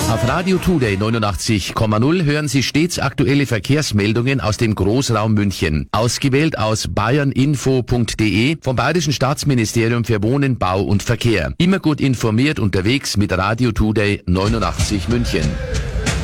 Auf Radio Today 89,0 hören Sie stets aktuelle Verkehrsmeldungen aus dem Großraum München. Ausgewählt aus bayerninfo.de vom Bayerischen Staatsministerium für Wohnen, Bau und Verkehr. Immer gut informiert unterwegs mit Radio Today 89 München.